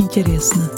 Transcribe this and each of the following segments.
интересно.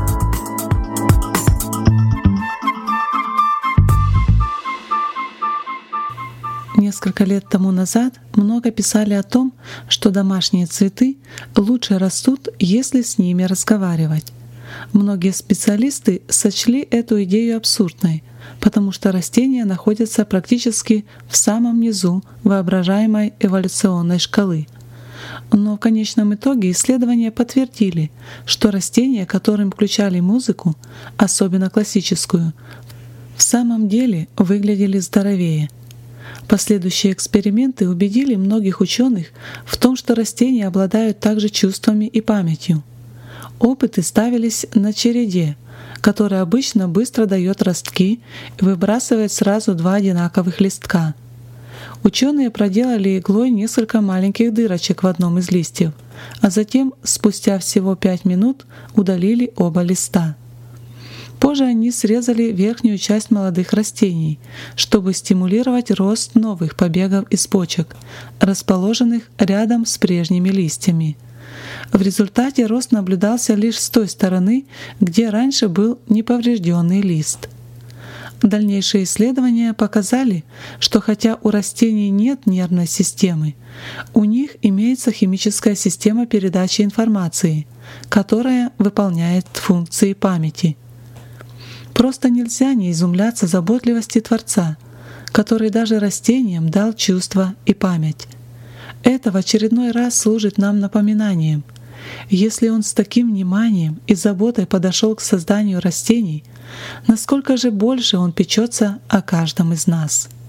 Несколько лет тому назад много писали о том, что домашние цветы лучше растут, если с ними разговаривать. Многие специалисты сочли эту идею абсурдной, потому что растения находятся практически в самом низу воображаемой эволюционной шкалы. Но в конечном итоге исследования подтвердили, что растения, которым включали музыку, особенно классическую, в самом деле выглядели здоровее. Последующие эксперименты убедили многих ученых в том, что растения обладают также чувствами и памятью. Опыты ставились на череде, которая обычно быстро дает ростки и выбрасывает сразу 2 одинаковых листка. Ученые проделали иглой несколько маленьких дырочек в одном из листьев, а затем, спустя всего 5 минут, удалили оба листа. Позже они срезали верхнюю часть молодых растений, чтобы стимулировать рост новых побегов из почек, расположенных рядом с прежними листьями. В результате рост наблюдался лишь с той стороны, где раньше был неповрежденный лист. Дальнейшие исследования показали, что хотя у растений нет нервной системы, у них имеется химическая система передачи информации, которая выполняет функции памяти. Просто нельзя не изумляться заботливости Творца, который даже растениям дал чувства и память. Это в очередной раз служит нам напоминанием. Если Он с таким вниманием и заботой подошел к созданию растений, насколько же больше Он печется о каждом из нас.